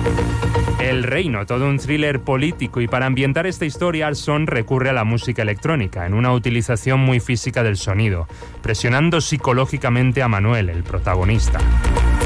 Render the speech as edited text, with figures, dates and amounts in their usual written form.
El Reino, todo un thriller político, y para ambientar esta historia Arson recurre a la música electrónica, en una utilización muy física del sonido, presionando psicológicamente a Manuel, el protagonista.